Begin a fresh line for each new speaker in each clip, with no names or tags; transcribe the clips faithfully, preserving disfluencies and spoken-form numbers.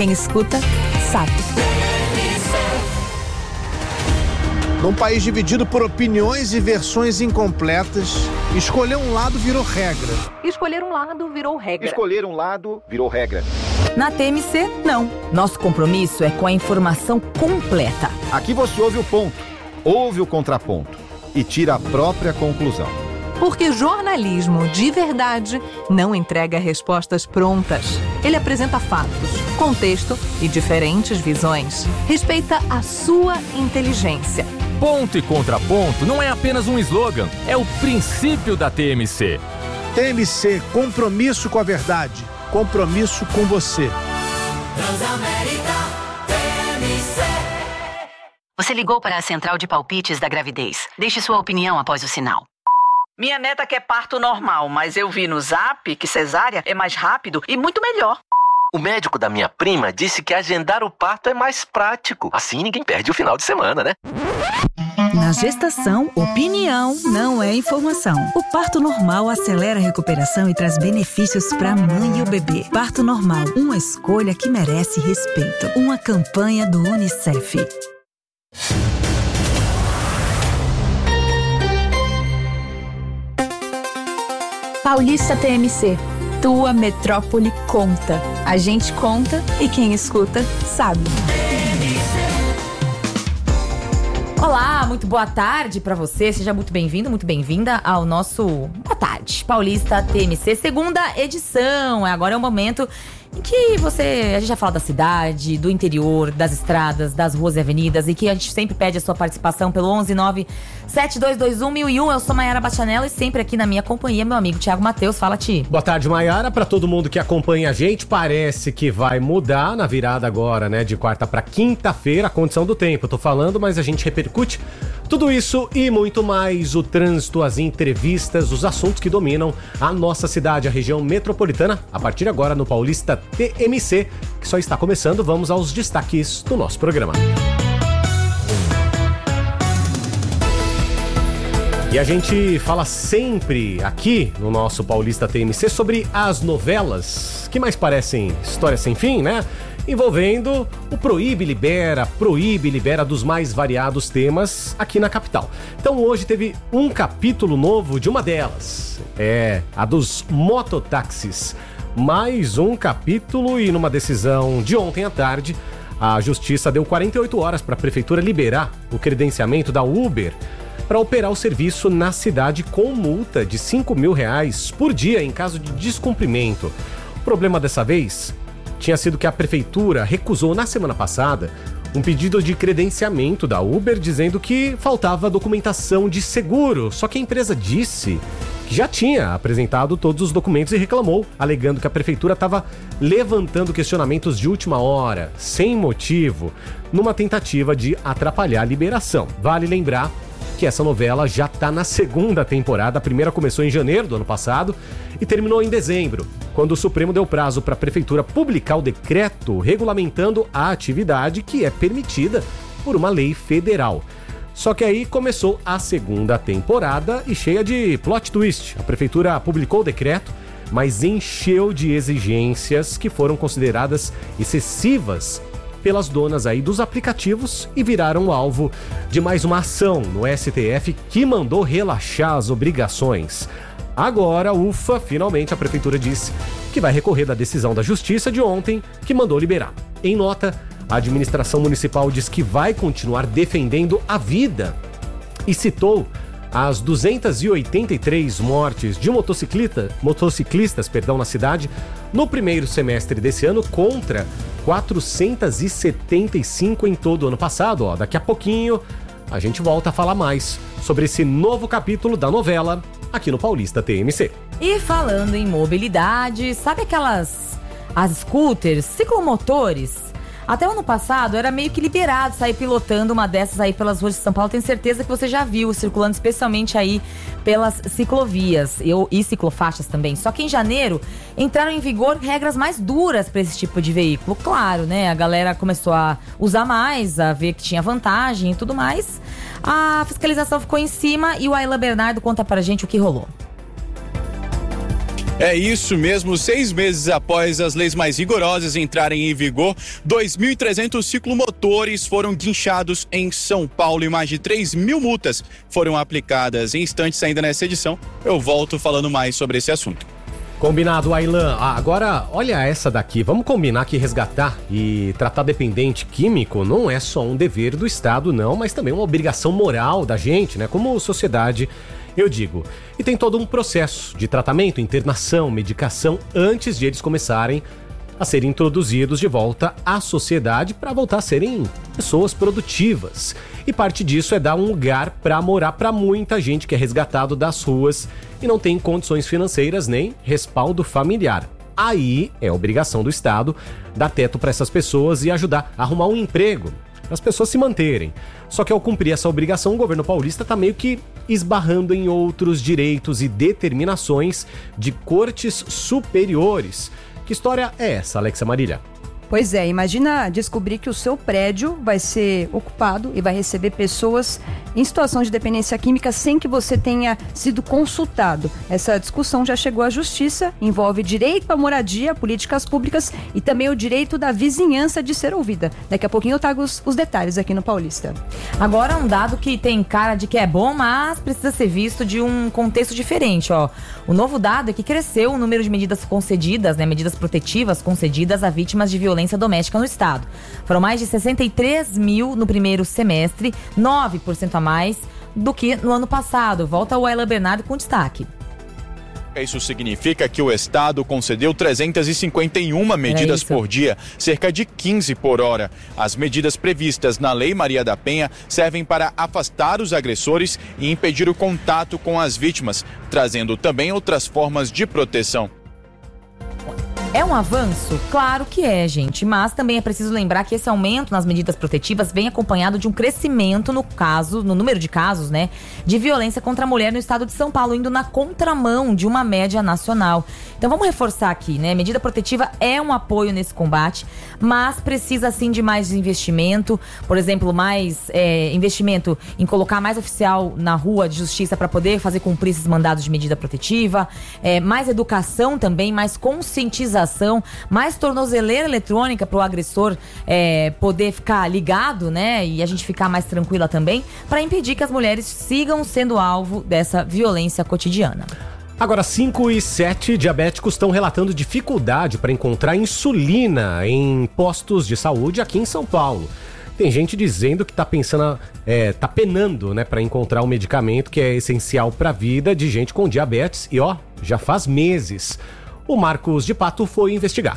quem escuta, sabe.
Num país dividido por opiniões e versões incompletas, escolher um lado virou regra.
Escolher um lado virou regra.
Escolher um lado virou regra.
Na T M C, não. Nosso compromisso é com a informação completa.
Aqui você ouve o ponto, ouve o contraponto e tira a própria conclusão.
Porque jornalismo de verdade não entrega respostas prontas. Ele apresenta fatos, contexto e diferentes visões. Respeita a sua inteligência.
Ponto e contraponto não é apenas um slogan, é o princípio da T M C.
T M C, compromisso com a verdade, compromisso com você.
Transamérica T M C.
Você ligou para a central de palpites da gravidez. Deixe sua opinião após o sinal.
Minha neta quer parto normal, mas eu vi no Zap que cesárea é mais rápido e muito melhor.
O médico da minha prima disse que agendar o parto é mais prático. Assim ninguém perde o final de semana, né?
Na gestação, opinião não é informação. O parto normal acelera a recuperação e traz benefícios para a mãe e o bebê. Parto normal, uma escolha que merece respeito. Uma campanha do Unicef.
Paulista T M C. Tua metrópole conta. A gente conta e quem escuta sabe. Olá, muito boa tarde pra você. Seja muito bem-vindo, muito bem-vinda ao nosso Boa Tarde Paulista T M C, segunda edição. Agora é o momento em que você, a gente já fala da cidade, do interior, das estradas, das ruas e avenidas, e que a gente sempre pede a sua participação pelo onze nove sete dois dois um mil e um. Eu sou Maiara Bachanello e sempre aqui na minha companhia, meu amigo Thiago Matheus. Fala, Ti.
Boa tarde, Maiara. Pra todo mundo que acompanha a gente, parece que vai mudar na virada agora, né, de quarta pra quinta-feira, a condição do tempo. Eu tô falando, mas a gente repercute tudo isso e muito mais. O trânsito, as entrevistas, os assuntos que dominam a nossa cidade, a região metropolitana, a partir de agora no Paulista T M C, que só está começando. Vamos aos destaques do nosso programa. E a gente fala sempre aqui no nosso Paulista T M C sobre as novelas que mais parecem histórias sem fim, né? Envolvendo o Proíbe Libera, Proíbe Libera dos mais variados temas aqui na capital. Então hoje teve um capítulo novo de uma delas, é a dos mototáxis. Mais um capítulo e numa decisão de ontem à tarde, a Justiça deu quarenta e oito horas para a Prefeitura liberar o credenciamento da Uber para operar o serviço na cidade com multa de cinco mil reais por dia em caso de descumprimento. O problema dessa vez tinha sido que a Prefeitura recusou na semana passada um pedido de credenciamento da Uber dizendo que faltava documentação de seguro, só que a empresa disse que já tinha apresentado todos os documentos e reclamou, alegando que a Prefeitura estava levantando questionamentos de última hora, sem motivo, numa tentativa de atrapalhar a liberação. Vale lembrar que essa novela já está na segunda temporada. A primeira começou em janeiro do ano passado e terminou em dezembro, quando o Supremo deu prazo para a Prefeitura publicar o decreto regulamentando a atividade que é permitida por uma lei federal. Só que aí começou a segunda temporada e cheia de plot twist. A Prefeitura publicou o decreto, mas encheu de exigências que foram consideradas excessivas pelas donas aí dos aplicativos e viraram alvo de mais uma ação no S T F que mandou relaxar as obrigações. Agora, ufa, finalmente a Prefeitura disse que vai recorrer da decisão da Justiça de ontem, que mandou liberar. Em nota, a administração municipal diz que vai continuar defendendo a vida e citou as duzentas e oitenta e três mortes de motocicleta, motociclistas perdão, na cidade no primeiro semestre desse ano contra quatrocentas e setenta e cinco em todo o ano passado. Ó, daqui a pouquinho a gente volta a falar mais sobre esse novo capítulo da novela aqui no Paulista T M C.
E falando em mobilidade, sabe aquelas as scooters, ciclomotores? Até o ano passado era meio que liberado sair pilotando uma dessas aí pelas ruas de São Paulo. Tenho certeza que você já viu circulando, especialmente aí pelas ciclovias eu, e ciclofaixas também. Só que em janeiro entraram em vigor regras mais duras para esse tipo de veículo. Claro, né? A galera começou a usar mais, a ver que tinha vantagem e tudo mais. A fiscalização ficou em cima e o Ayla Bernardo conta pra gente o que rolou.
É isso mesmo, seis meses após as leis mais rigorosas entrarem em vigor, dois mil e trezentos ciclomotores foram guinchados em São Paulo e mais de três mil multas foram aplicadas. Em instantes, ainda nessa edição, eu volto falando mais sobre esse assunto.
Combinado, Ailan. Ah, agora, olha essa daqui. Vamos combinar que resgatar e tratar dependente químico não é só um dever do Estado, não, mas também uma obrigação moral da gente, né? Como sociedade, eu digo. E tem todo um processo de tratamento, internação, medicação, antes de eles começarem a serem introduzidos de volta à sociedade para voltar a serem pessoas produtivas. E parte disso é dar um lugar para morar para muita gente que é resgatado das ruas e não tem condições financeiras nem respaldo familiar. Aí é obrigação do Estado dar teto para essas pessoas e ajudar a arrumar um emprego, para as pessoas se manterem. Só que ao cumprir essa obrigação, o governo paulista está meio que esbarrando em outros direitos e determinações de cortes superiores. Que história é essa, Alexa Marília?
Pois é, imagina descobrir que o seu prédio vai ser ocupado e vai receber pessoas em situação de dependência química sem que você tenha sido consultado. Essa discussão já chegou à justiça, envolve direito à moradia, políticas públicas e também o direito da vizinhança de ser ouvida. Daqui a pouquinho eu trago os, os detalhes aqui no Paulista.
Agora um dado que tem cara de que é bom, mas precisa ser visto de um contexto diferente, ó. O novo dado é que cresceu o número de medidas concedidas, né, medidas protetivas concedidas a vítimas de violência doméstica no estado. Foram mais de sessenta e três mil no primeiro semestre, nove por cento a mais do que no ano passado. Volta o Ailan Bernardo com destaque.
Isso significa que o Estado concedeu trezentas e cinquenta e uma medidas por dia, cerca de quinze por hora. As medidas previstas na Lei Maria da Penha servem para afastar os agressores e impedir o contato com as vítimas, trazendo também outras formas de proteção.
É um avanço? Claro que é, gente, mas também é preciso lembrar que esse aumento nas medidas protetivas vem acompanhado de um crescimento no caso, no número de casos, né, de violência contra a mulher no estado de São Paulo, indo na contramão de uma média nacional. Então vamos reforçar aqui, né, medida protetiva é um apoio nesse combate, mas precisa sim de mais investimento, por exemplo, mais é, investimento em colocar mais oficial na rua de justiça para poder fazer cumprir esses mandados de medida protetiva, é, mais educação também, mais conscientização, mais tornozeleira eletrônica para o agressor é, poder ficar ligado, né? E a gente ficar mais tranquila também, para impedir que as mulheres sigam sendo alvo dessa violência cotidiana.
Agora, cinco e sete diabéticos estão relatando dificuldade para encontrar insulina em postos de saúde aqui em São Paulo. Tem gente dizendo que está pensando, é, tá penando, né, para encontrar um medicamento que é essencial para a vida de gente com diabetes e, ó, já faz meses. O Marcos de Pato foi investigar.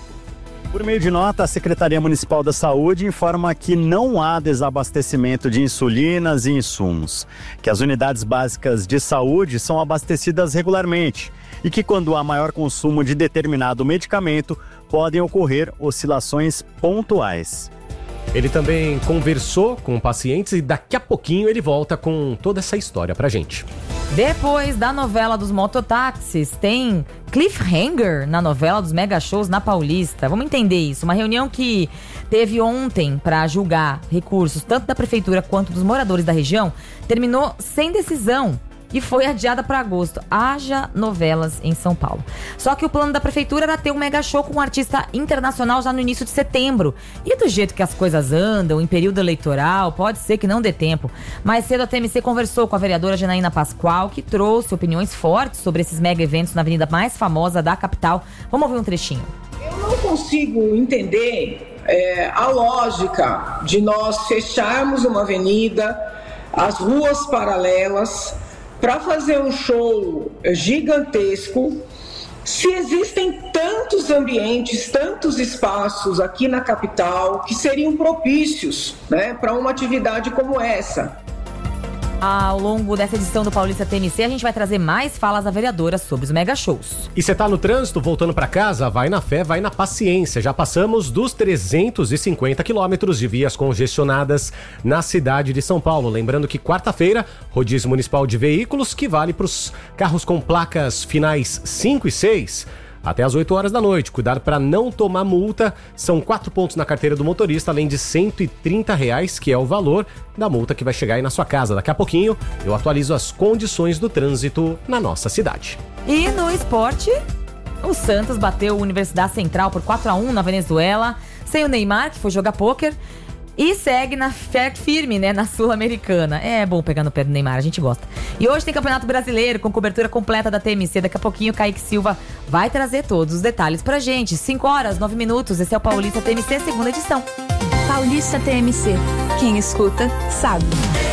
Por meio de nota, a Secretaria Municipal da Saúde informa que não há desabastecimento de insulinas e insumos, que as unidades básicas de saúde são abastecidas regularmente e que quando há maior consumo de determinado medicamento, podem ocorrer oscilações pontuais.
Ele também conversou com pacientes e daqui a pouquinho ele volta com toda essa história pra gente.
Depois da novela dos mototáxis, tem cliffhanger na novela dos mega shows na Paulista. Vamos entender isso. Uma reunião que teve ontem para julgar recursos tanto da prefeitura quanto dos moradores da região terminou sem decisão e foi adiada para agosto. Haja novelas em São Paulo. Só que o plano da prefeitura era ter um mega show com um artista internacional já no início de setembro. E do jeito que as coisas andam, em período eleitoral, pode ser que não dê tempo. Mais cedo a T M C conversou com a vereadora Janaína Pascoal, que trouxe opiniões fortes sobre esses mega eventos na avenida mais famosa da capital. Vamos ouvir um trechinho.
Eu não consigo entender é, a lógica de nós fecharmos uma avenida, as ruas paralelas, para fazer um show gigantesco, se existem tantos ambientes, tantos espaços aqui na capital que seriam propícios, né, para uma atividade como essa.
Ao longo dessa edição do Paulista T M C, a gente vai trazer mais falas da vereadora sobre os mega shows.
E você tá no trânsito, voltando para casa, vai na fé, vai na paciência. Já passamos dos trezentos e cinquenta quilômetros de vias congestionadas na cidade de São Paulo. Lembrando que quarta-feira, rodízio municipal de veículos, que vale para os carros com placas finais cinco e seis. Até às oito horas da noite. Cuidado para não tomar multa. São quatro pontos na carteira do motorista, além de cento e trinta reais, que é o valor da multa que vai chegar aí na sua casa. Daqui a pouquinho eu atualizo as condições do trânsito na nossa cidade.
E no esporte, O Santos bateu a Universidade Central por quatro a um na Venezuela, sem o Neymar, que foi jogar pôquer. E segue na fé firme, né, na Sul-Americana. É bom pegar no pé do Neymar, a gente gosta. E hoje tem Campeonato Brasileiro, com cobertura completa da T M C. Daqui a pouquinho o Kaique Silva vai trazer todos os detalhes pra gente. cinco horas, nove minutos, esse é o Paulista T M C, segunda edição.
Paulista T M C. Quem escuta, sabe.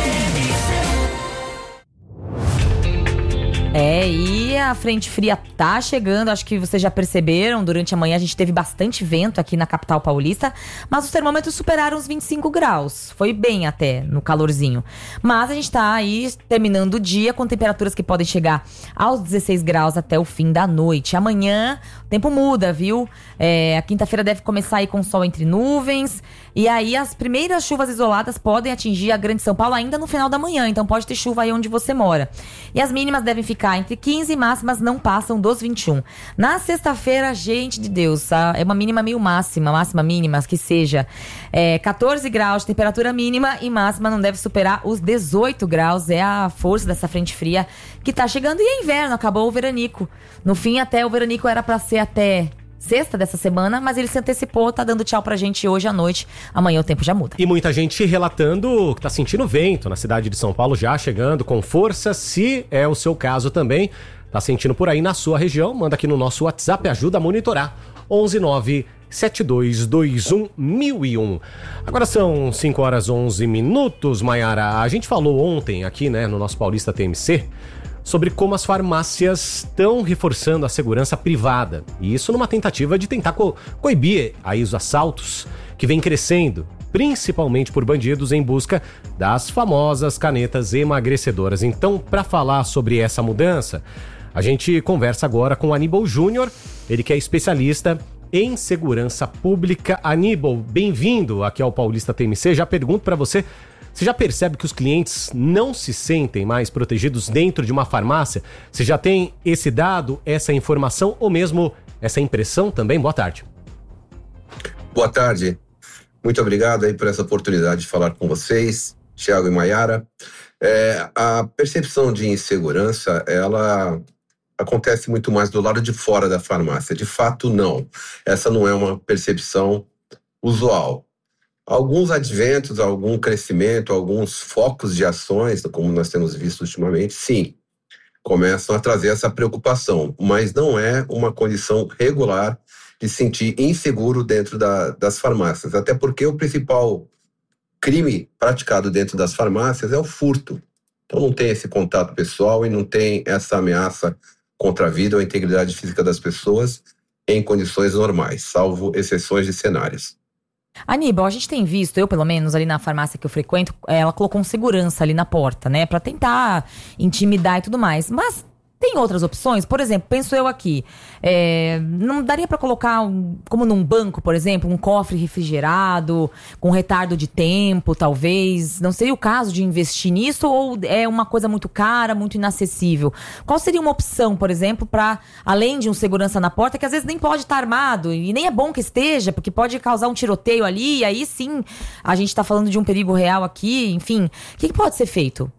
É, e a frente fria tá chegando, acho que vocês já perceberam, durante a manhã a gente teve bastante vento aqui na capital paulista, mas os termômetros superaram os vinte e cinco graus, foi bem até no calorzinho. Mas a gente tá aí terminando o dia com temperaturas que podem chegar aos dezesseis graus até o fim da noite. Amanhã o tempo muda, viu? É, a quinta-feira deve começar aí com sol entre nuvens, e aí as primeiras chuvas isoladas podem atingir a Grande São Paulo ainda no final da manhã, então pode ter chuva aí onde você mora. E as mínimas devem ficar entre quinze e máximas não passam dos vinte e um. Na sexta-feira, gente de Deus, é uma mínima meio máxima, máxima mínima, que seja é, catorze graus de temperatura mínima e máxima não deve superar os dezoito graus. É a força dessa frente fria que tá chegando. E é inverno, acabou o veranico. No fim, até o veranico era pra ser até sexta dessa semana, mas ele se antecipou, tá dando tchau pra gente hoje à noite. Amanhã o tempo já muda.
E muita gente relatando que tá sentindo vento na cidade de São Paulo, já chegando com força. Se é o seu caso também, tá sentindo por aí na sua região, manda aqui no nosso WhatsApp, ajuda a monitorar. onze nove sete dois dois um mil e um. Agora são cinco horas e onze minutos, Maiara. A gente falou ontem aqui, né, no nosso Paulista T M C, sobre como as farmácias estão reforçando a segurança privada. E isso numa tentativa de tentar co- coibir aí os assaltos que vem crescendo, principalmente por bandidos em busca das famosas canetas emagrecedoras. Então, para falar sobre essa mudança, a gente conversa agora com o Aníbal Júnior, ele que é especialista em segurança pública. Aníbal, bem-vindo aqui ao Paulista T M C. Já pergunto para você, você já percebe que os clientes não se sentem mais protegidos dentro de uma farmácia? Você já tem esse dado, essa informação ou mesmo essa impressão também? Boa tarde.
Boa tarde. Muito obrigado aí por essa oportunidade de falar com vocês, Thiago e Maiara. É, a percepção de insegurança, ela acontece muito mais do lado de fora da farmácia. De fato, não. Essa não é uma percepção usual. Alguns adventos, algum crescimento, alguns focos de ações, como nós temos visto ultimamente, sim, começam a trazer essa preocupação, mas não é uma condição regular de se sentir inseguro dentro da, das farmácias, até porque o principal crime praticado dentro das farmácias é o furto. Então não tem esse contato pessoal e não tem essa ameaça contra a vida ou a integridade física das pessoas em condições normais, salvo exceções de cenários.
Aníbal, a gente tem visto, eu pelo menos ali na farmácia que eu frequento, ela colocou um segurança ali na porta, né? Pra tentar intimidar e tudo mais. Mas tem outras opções? Por exemplo, penso eu aqui, é, não daria pra colocar, um, como num banco, por exemplo, um cofre refrigerado, com retardo de tempo, talvez? Não seria o caso de investir nisso ou é uma coisa muito cara, muito inacessível? Qual seria uma opção, por exemplo, pra, além de um segurança na porta, que às vezes nem pode estar armado, e nem é bom que esteja, porque pode causar um tiroteio ali, e aí sim, a gente tá falando de um perigo real aqui, enfim. O que, que pode ser feito?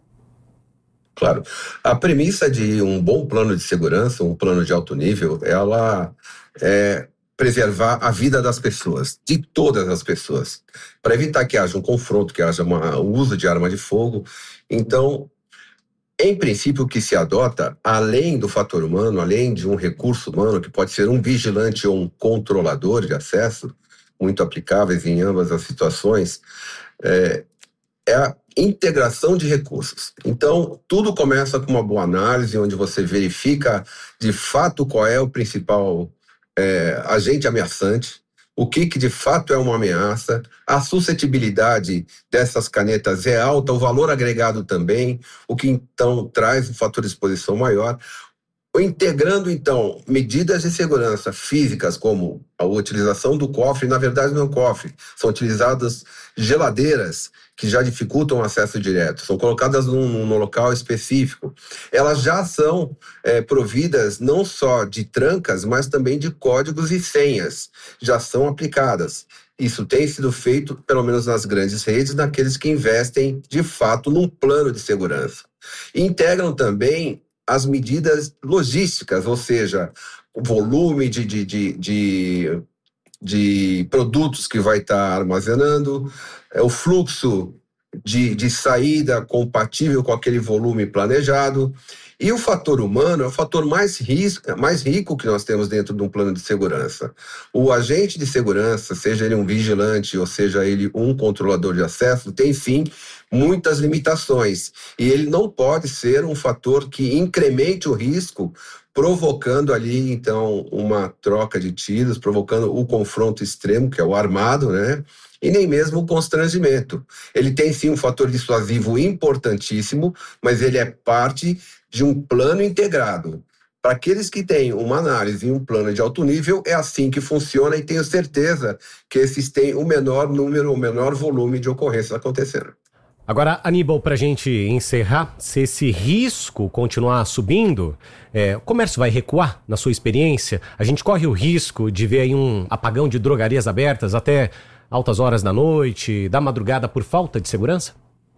Claro. A premissa de um bom plano de segurança, um plano de alto nível, ela é preservar a vida das pessoas, de todas as pessoas, para evitar que haja um confronto, que haja uma, o uso de arma de fogo. Então, em princípio, o que se adota, além do fator humano, além de um recurso humano, que pode ser um vigilante ou um controlador de acesso, muito aplicáveis em ambas as situações, é, é a integração de recursos. Então, tudo começa com uma boa análise, onde você verifica de fato qual é o principal é, agente ameaçante, o que, que de fato é uma ameaça, a suscetibilidade dessas canetas é alta, o valor agregado também, o que então traz um fator de exposição maior. Integrando, então, medidas de segurança físicas, como a utilização do cofre, na verdade não é um cofre, são utilizadas geladeiras que já dificultam o acesso direto, são colocadas num, num local específico. Elas já são é, providas não só de trancas, mas também de códigos e senhas, já são aplicadas. Isso tem sido feito, pelo menos nas grandes redes, naqueles que investem, de fato, num plano de segurança. E integram também as medidas logísticas, ou seja, volume de, de, de, de, de produtos que vai estar armazenando, é, o fluxo de, de saída compatível com aquele volume planejado. E o fator humano é o fator mais, risco, mais rico que nós temos dentro de um plano de segurança. O agente de segurança, seja ele um vigilante ou seja ele um controlador de acesso, tem sim muitas limitações. E ele não pode ser um fator que incremente o risco, provocando ali, então, uma troca de tiros, provocando o confronto extremo, que é o armado, né? E nem mesmo o constrangimento. Ele tem sim um fator dissuasivo importantíssimo, mas ele é parte de um plano integrado. Para aqueles que têm uma análise e um plano de alto nível, é assim que funciona e tenho certeza que esses têm o menor número, o menor volume de ocorrências acontecendo.
Agora, Aníbal, para a gente encerrar, se esse risco continuar subindo, é, o comércio vai recuar, na sua experiência? A gente corre o risco de ver aí um apagão de drogarias abertas até altas horas da noite, da madrugada, por falta de segurança?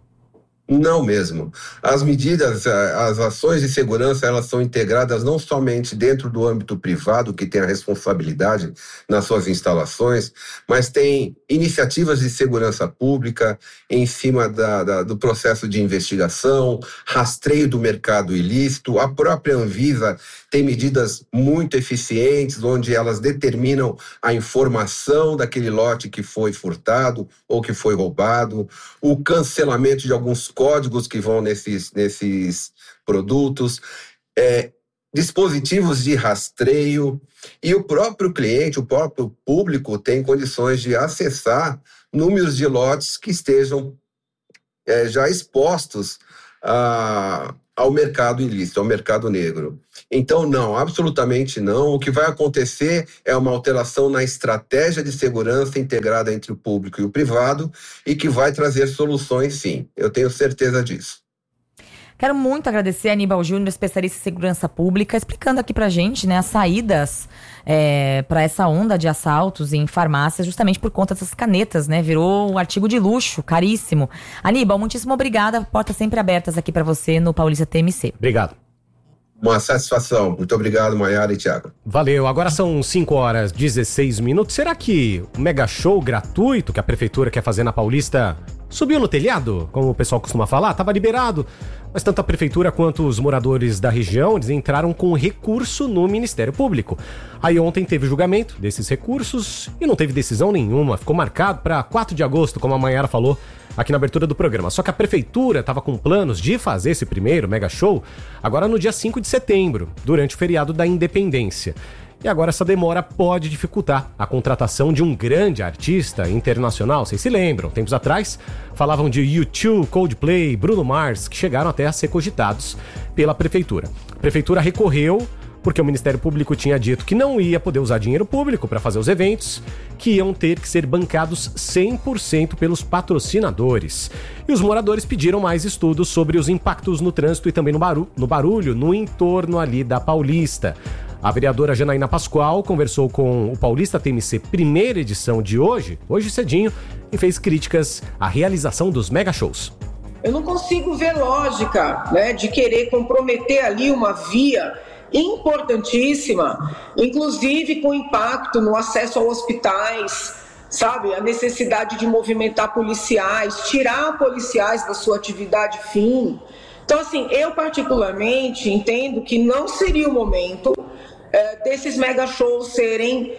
Não mesmo. As medidas, as ações de segurança, elas são integradas não somente dentro do âmbito privado, que tem a responsabilidade nas suas instalações, mas tem iniciativas de segurança pública em cima da, da, do processo de investigação, rastreio do mercado ilícito. A própria Anvisa tem medidas muito eficientes, onde elas determinam a informação daquele lote que foi furtado ou que foi roubado, o cancelamento de alguns códigos que vão nesses, nesses produtos, é, dispositivos de rastreio, e o próprio cliente, o próprio público tem condições de acessar números de lotes que estejam é, já expostos a, ao mercado ilícito, ao mercado negro. Então, não, absolutamente não. O que vai acontecer é uma alteração na estratégia de segurança integrada entre o público e o privado e que vai trazer soluções, sim. Eu tenho certeza disso.
Quero muito agradecer a Aníbal Júnior, especialista em segurança pública, explicando aqui pra gente, né, as saídas é, para essa onda de assaltos em farmácias, justamente por conta dessas canetas, né? Virou um artigo de luxo, caríssimo. Aníbal, muitíssimo obrigada. Portas sempre abertas aqui pra você no Paulista T M C.
Obrigado.
Uma satisfação. Muito obrigado, Maiara e Thiago.
Valeu. Agora são cinco horas e dezesseis minutos. Será que o mega show gratuito que a prefeitura quer fazer na Paulista subiu no telhado, como o pessoal costuma falar? Tava liberado. Mas tanto a prefeitura quanto os moradores da região, eles entraram com recurso no Ministério Público. Aí ontem teve julgamento desses recursos e não teve decisão nenhuma. Ficou marcado para quatro de agosto, como a Maiara falou aqui na abertura do programa. Só que a prefeitura estava com planos de fazer esse primeiro mega show agora no dia cinco de setembro, durante o feriado da Independência. E agora essa demora pode dificultar a contratação de um grande artista internacional. Vocês se lembram, tempos atrás falavam de U dois, Coldplay, Bruno Mars, que chegaram até a ser cogitados pela prefeitura. A prefeitura recorreu porque o Ministério Público tinha dito que não ia poder usar dinheiro público para fazer os eventos, que iam ter que ser bancados cem por cento pelos patrocinadores. E os moradores pediram mais estudos sobre os impactos no trânsito e também no, baru- no barulho no entorno ali da Paulista. A vereadora Janaína Pascoal conversou com o Paulista T M C primeira edição de hoje, hoje cedinho, e fez críticas à realização dos mega shows.
Eu não consigo ver lógica, né, de querer comprometer ali uma via importantíssima, inclusive com impacto no acesso a hospitais, sabe, a necessidade de movimentar policiais, tirar policiais da sua atividade fim. Então, assim, eu particularmente entendo que não seria o momento é, desses mega shows serem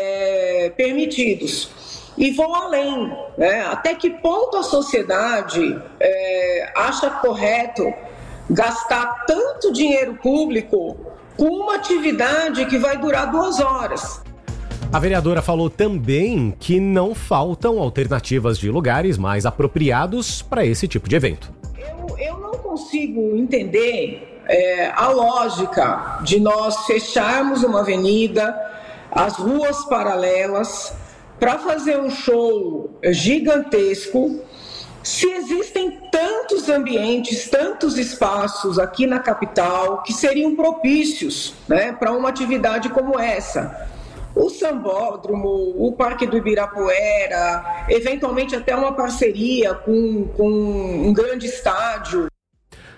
é, permitidos. E vou além, né? Até que ponto a sociedade é, acha correto gastar tanto dinheiro público com uma atividade que vai durar duas horas?
A vereadora falou também que não faltam alternativas de lugares mais apropriados para esse tipo de evento.
Eu, eu não consigo entender é, a lógica de nós fecharmos uma avenida, as ruas paralelas, para fazer um show gigantesco, se existem tantos ambientes, tantos espaços aqui na capital que seriam propícios, né, para uma atividade como essa. O Sambódromo, o Parque do Ibirapuera, eventualmente até uma parceria com, com um grande estádio.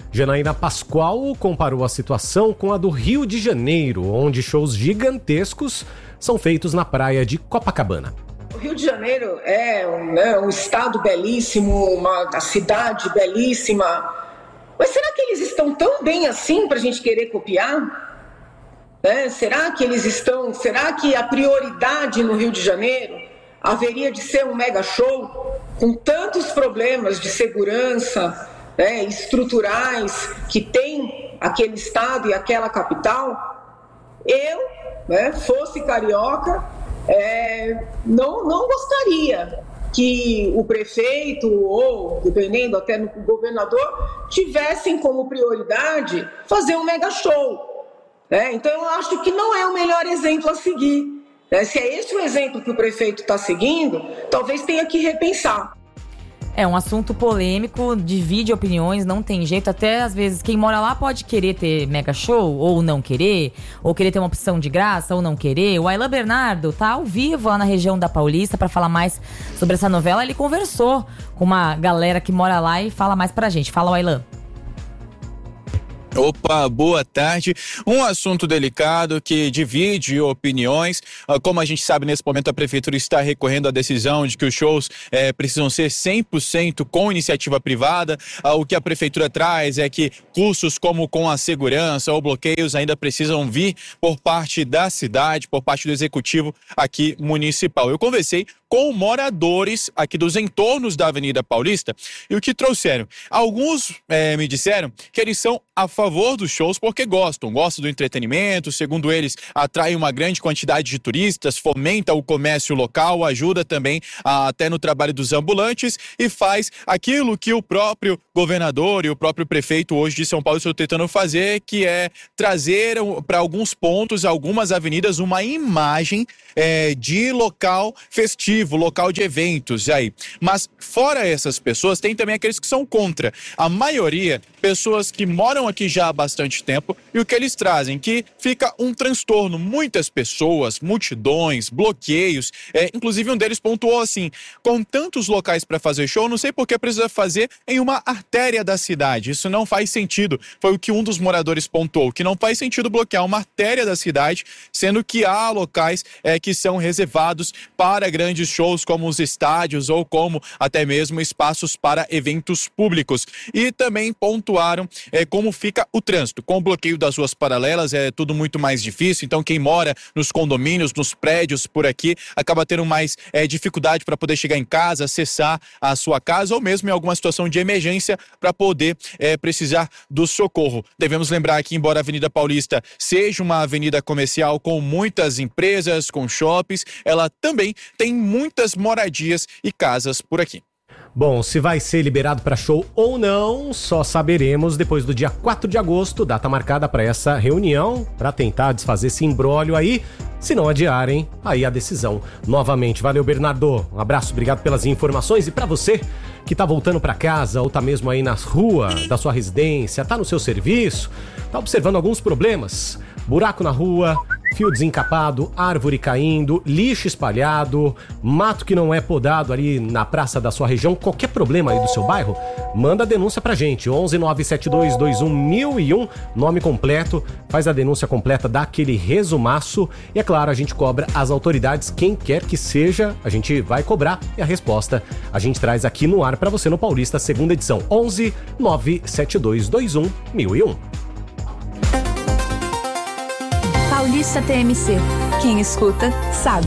Janaína Pascoal comparou a situação com a do Rio de Janeiro, onde shows gigantescos são feitos na praia de Copacabana.
O Rio de Janeiro é um, né, um estado belíssimo, uma, uma cidade belíssima, mas será que eles estão tão bem assim para a gente querer copiar? Né? Será que eles estão, será que a prioridade no Rio de Janeiro haveria de ser um mega show com tantos problemas de segurança, né, estruturais que tem aquele estado e aquela capital? Eu, né, fosse carioca, é, não, não gostaria que o prefeito ou, dependendo até no governador, tivessem como prioridade fazer um mega show. É, então eu acho que não é o melhor exemplo a seguir. É, se é esse o exemplo que o prefeito está seguindo, talvez tenha que repensar.
É um assunto polêmico, divide opiniões, não tem jeito. Até às vezes quem mora lá pode querer ter mega show ou não querer, ou querer ter uma opção de graça ou não querer. O Aylan Bernardo tá ao vivo lá na região da Paulista para falar mais sobre essa novela. Ele conversou com uma galera que mora lá e fala mais pra gente. Fala, Aylan.
Opa, boa tarde. Um assunto delicado que divide opiniões. Como a gente sabe, nesse momento a prefeitura está recorrendo à decisão de que os shows é, precisam ser cem por cento com iniciativa privada. O que a prefeitura traz é que custos como com a segurança ou bloqueios ainda precisam vir por parte da cidade, por parte do executivo aqui municipal. Eu conversei com moradores aqui dos entornos da Avenida Paulista e o que trouxeram? Alguns é, me disseram que eles são a favor dos shows porque gostam, gostam do entretenimento, segundo eles, atrai uma grande quantidade de turistas, fomenta o comércio local, ajuda também a, até no trabalho dos ambulantes e faz aquilo que o próprio governador e o próprio prefeito hoje de São Paulo estão tentando fazer, que é trazer para alguns pontos, algumas avenidas, uma imagem é, de local festivo, local de eventos, e aí. Mas fora essas pessoas, tem também aqueles que são contra. A maioria, pessoas que moram aqui já há bastante tempo, e o que eles trazem, que fica um transtorno, muitas pessoas, multidões, bloqueios, é, inclusive um deles pontuou assim, com tantos locais para fazer show, não sei por que precisa fazer em uma artéria da cidade, isso não faz sentido, foi o que um dos moradores pontuou, que não faz sentido bloquear uma artéria da cidade, sendo que há locais é, que são reservados para grandes shows, como os estádios ou como até mesmo espaços para eventos públicos. E também pontuaram é, como fica o trânsito. Com o bloqueio das ruas paralelas é tudo muito mais difícil, então quem mora nos condomínios, nos prédios por aqui, acaba tendo mais é, dificuldade para poder chegar em casa, acessar a sua casa ou mesmo em alguma situação de emergência para poder é, precisar do socorro. Devemos lembrar que, embora a Avenida Paulista seja uma avenida comercial com muitas empresas, com shoppings, ela também tem muitas moradias e casas por aqui.
Bom, se vai ser liberado para show ou não, só saberemos depois do dia quatro de agosto, data marcada para essa reunião, para tentar desfazer esse imbróglio aí, se não adiarem aí a decisão novamente. Valeu, Bernardo, um abraço, obrigado pelas informações. E para você que tá voltando para casa ou tá mesmo aí na rua da sua residência, tá no seu serviço, tá observando alguns problemas, buraco na rua, fio desencapado, árvore caindo, lixo espalhado, mato que não é podado ali na praça da sua região, qualquer problema aí do seu bairro, manda a denúncia pra gente, onze nove sete dois dois um mil e um, nome completo, faz a denúncia completa, dá aquele resumaço e é claro, a gente cobra as autoridades, quem quer que seja, a gente vai cobrar e a resposta a gente traz aqui no ar pra você no Paulista, segunda edição, onze nove sete dois dois um mil e um.
Paulista T M C. Quem escuta, sabe.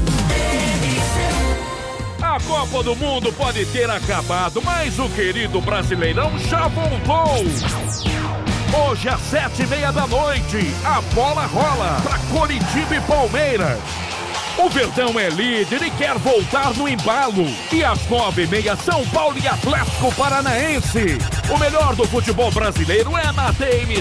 A Copa do Mundo pode ter acabado, mas o querido Brasileirão já voltou. Hoje às sete e meia da noite, a bola rola pra Coritiba e Palmeiras. O Verdão é líder e quer voltar no embalo. E às nove e meia, São Paulo e Atlético Paranaense. O melhor do futebol brasileiro é na T M